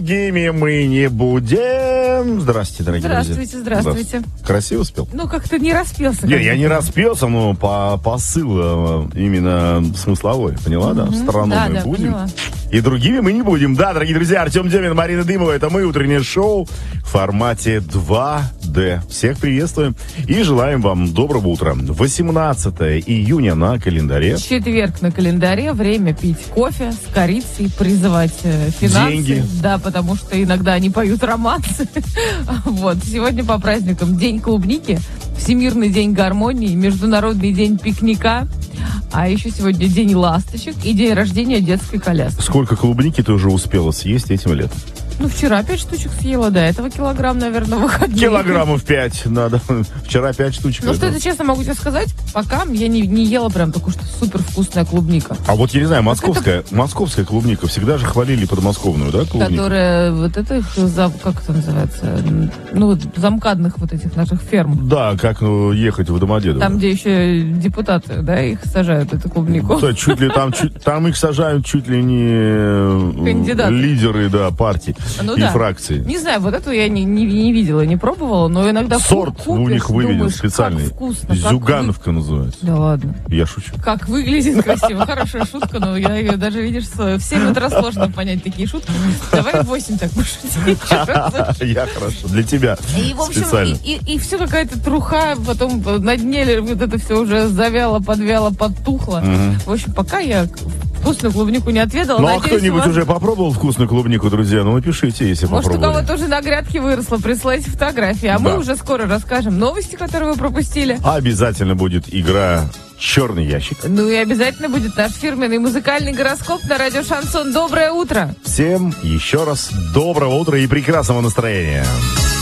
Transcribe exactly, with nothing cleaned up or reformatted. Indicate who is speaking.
Speaker 1: Гими мы не будем. Здравствуйте, дорогие
Speaker 2: здравствуйте,
Speaker 1: друзья.
Speaker 2: Здравствуйте,
Speaker 1: здравствуйте. Красиво спел?
Speaker 2: Ну, как-то не распелся.
Speaker 1: Не, я не распелся, но по посыл именно смысловой. Поняла, да? В страну
Speaker 2: да,
Speaker 1: мы
Speaker 2: да,
Speaker 1: будем.
Speaker 2: Поняла.
Speaker 1: И другими мы не будем. Да, дорогие друзья, Артем Демин, Марина Дымова. Это мы, утреннее шоу в формате два дэ. Всех приветствуем и желаем вам доброго утра. восемнадцатое июня на календаре.
Speaker 2: Четверг на календаре. Время пить кофе с корицей, призывать э, финансы.
Speaker 1: Деньги.
Speaker 2: Да, потому что иногда они поют романсы. Вот. Сегодня по праздникам День клубники, Всемирный день гармонии, Международный день пикника. А еще сегодня день ласточек и день рождения детской коляски.
Speaker 1: Сколько клубники ты уже успела съесть этим летом?
Speaker 2: Ну, вчера пять штучек съела, до этого килограмм, наверное, выходные.
Speaker 1: Килограммов пять надо. Вчера пять штучек.
Speaker 2: Ну, что это, честно могу тебе сказать, пока я не, не ела прям такую, что супер вкусная клубника.
Speaker 1: А вот я не знаю, московская, это... московская клубника, всегда же хвалили подмосковную, да, клубнику?
Speaker 2: Которая, вот это, как это называется, ну, вот замкадных вот этих наших ферм.
Speaker 1: Да, как ну, ехать в Домодедово.
Speaker 2: Там, где еще депутаты, да, их сажают, эту клубнику.
Speaker 1: Да, чуть ли там, чуть, там их сажают чуть ли не
Speaker 2: кандидаты.
Speaker 1: Лидеры, да, партий. Ну, и да. фракции.
Speaker 2: Не знаю, вот эту я не, не, не видела, не пробовала, но иногда
Speaker 1: сорт
Speaker 2: купишь,
Speaker 1: у них выведен
Speaker 2: думаешь,
Speaker 1: специальный.
Speaker 2: Как вкусно,
Speaker 1: Зюгановка
Speaker 2: как вы...
Speaker 1: называется.
Speaker 2: Да ладно.
Speaker 1: Я шучу.
Speaker 2: Как выглядит красиво. Хорошая шутка, но я ее даже, видишь, в семь утра сложно понять такие шутки. Давай в восемь так пошутить.
Speaker 1: Я хорошо. Для тебя
Speaker 2: и, в общем,
Speaker 1: специально.
Speaker 2: И, и, и все какая-то труха, потом на дне вот это все уже завяло, подвяло, подтухло.
Speaker 1: Угу.
Speaker 2: В общем, пока я... вкусную клубнику не отведала.
Speaker 1: Ну,
Speaker 2: надеюсь,
Speaker 1: а кто-нибудь
Speaker 2: вас...
Speaker 1: уже попробовал вкусную клубнику, друзья? Ну, напишите, если
Speaker 2: Может,
Speaker 1: попробовали.
Speaker 2: у кого-то уже на грядке выросло, присылайте фотографии. А да. мы уже скоро расскажем новости, которые вы пропустили.
Speaker 1: Обязательно будет игра «Черный ящик».
Speaker 2: Ну и обязательно будет наш фирменный музыкальный гороскоп на радио «Шансон». Доброе утро!
Speaker 1: Всем еще раз доброго утра и прекрасного настроения.